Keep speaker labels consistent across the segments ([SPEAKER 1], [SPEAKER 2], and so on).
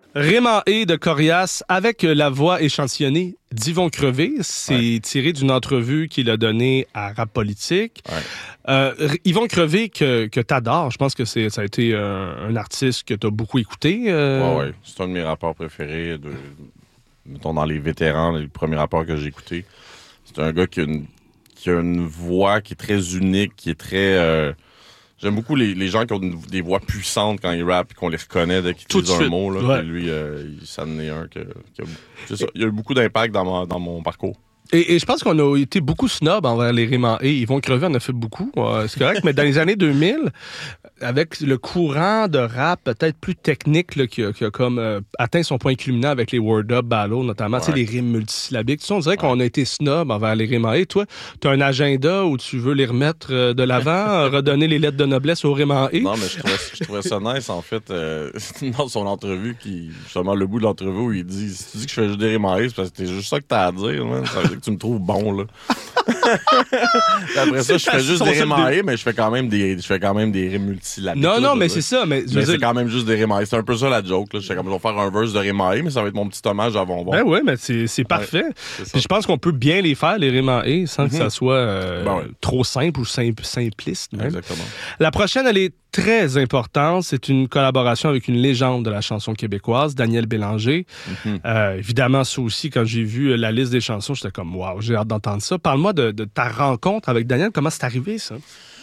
[SPEAKER 1] Raymond E. de Corias avec la voix échantillonnée d'Yvon Crevé. C'est tiré d'une entrevue qu'il a donnée à Rap Politique. Yvon Crevé, que t'adores, je pense que ça a été un artiste que t'as beaucoup écouté.
[SPEAKER 2] Oui. C'est un de mes rappeurs préférés. Mettons, dans les vétérans, les premiers rappeurs que j'ai écoutés. C'est un gars qui a une voix qui est très unique, qui est très... J'aime beaucoup les gens qui ont des voix puissantes quand ils rappent et qu'on les reconnaît dès qu'ils utilisent un mot. Là,
[SPEAKER 1] ouais.
[SPEAKER 2] Lui, ça en est un c'est ça. Il y a eu beaucoup d'impact dans mon parcours.
[SPEAKER 1] Et je pense qu'on a été beaucoup snob envers les Raymond E. Yvon Crevé en a fait beaucoup, c'est correct, mais dans les années 2000, avec le courant de rap peut-être plus technique là, qui a comme atteint son point culminant avec les Word Up Battle, notamment les rimes multisyllabiques, on dirait qu'on a été snob envers les Raymond E. Toi, tu as un agenda où tu veux les remettre de l'avant, redonner les lettres de noblesse aux Raymond E?
[SPEAKER 2] Non, mais je trouvais ça nice, en fait, dans son entrevue, justement, le bout de l'entrevue où il dit « Si tu dis que je fais juste des Raymond E, c'est parce que c'est juste ça que t'as à dire, man. Ça veut dire que tu me trouves bon, là. » Après ça, je fais juste des rimes en E, mais je fais quand même des rimes multisyllabiques.
[SPEAKER 1] Non, mais c'est ça. Mais
[SPEAKER 2] c'est quand même juste des rimes en E. C'est un peu ça la joke. Là. Je fais comme, je vais faire un verse de rimes en E, mais ça va être mon petit hommage à Bonbon.
[SPEAKER 1] Ben oui, mais c'est parfait. Puis je pense qu'on peut bien les faire, les rimes en E, sans que ça soit trop simple ou simpliste. Même.
[SPEAKER 2] Exactement.
[SPEAKER 1] La prochaine, elle est très importante. C'est une collaboration avec une légende de la chanson québécoise, Daniel Bélanger. Évidemment, ça aussi, quand j'ai vu la liste des chansons, j'étais comme, waouh, j'ai hâte d'entendre ça. Parle-moi de ta rencontre avec Daniel. Comment c'est arrivé, ça?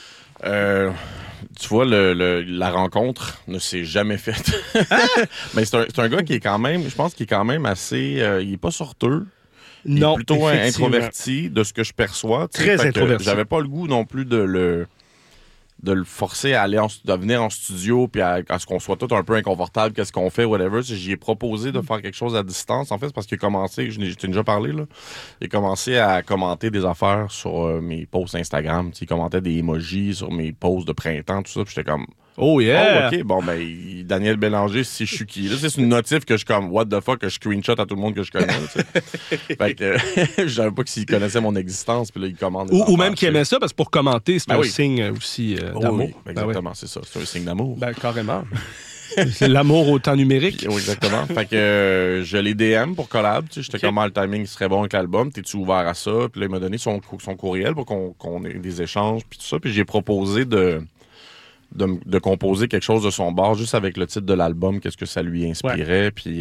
[SPEAKER 2] Tu vois, la rencontre ne s'est jamais faite. Mais c'est un gars qui est quand même, je pense qu'il est quand même assez... il est pas sorteux. Il est plutôt introverti de ce que je perçois.
[SPEAKER 1] Très introverti.
[SPEAKER 2] J'avais pas le goût non plus de le forcer à venir en studio puis à ce qu'on soit tout un peu inconfortable, qu'est-ce qu'on fait, whatever. J'y ai proposé de faire quelque chose à distance, en fait, parce qu'il a commencé, je t'ai déjà parlé, là, il a commencé à commenter des affaires sur mes posts Instagram. Il commentait des emojis sur mes posts de printemps, tout ça, puis j'étais comme...
[SPEAKER 1] Oh yeah!
[SPEAKER 2] Oh, OK, bon, ben, Daniel Bélanger, si je suis qui? Là, c'est une notif que je suis comme, what the fuck, que je screenshot à tout le monde que je connais. Fait que je savais pas s'il connaissait mon existence, puis là, il commande.
[SPEAKER 1] Ou même qu'il aimait ça, parce que pour commenter, c'est un signe aussi d'amour.
[SPEAKER 2] Oui, exactement, c'est ça. C'est un signe d'amour.
[SPEAKER 1] Ben, carrément. C'est l'amour au temps numérique.
[SPEAKER 2] Oui, exactement. Fait que je l'ai DM pour collab. J'étais comme, le timing serait bon avec l'album. T'es-tu ouvert à ça? Puis là, il m'a donné son courriel pour qu'on ait des échanges, puis tout ça. Puis j'ai proposé de composer quelque chose de son bord, juste avec le titre de l'album, qu'est-ce que ça lui inspirait. Puis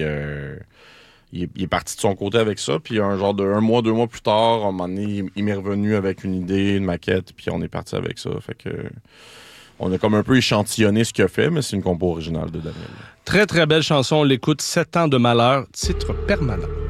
[SPEAKER 2] il est parti de son côté avec ça. Puis un genre de 1 mois, 2 mois plus tard, à un moment donné, il m'est revenu avec une idée, une maquette, puis on est parti avec ça. Fait que on a comme un peu échantillonné ce qu'il a fait, mais c'est une compo originale de Daniel.
[SPEAKER 1] Très, très belle chanson. On l'écoute, 7 ans de malheur, titre permanent.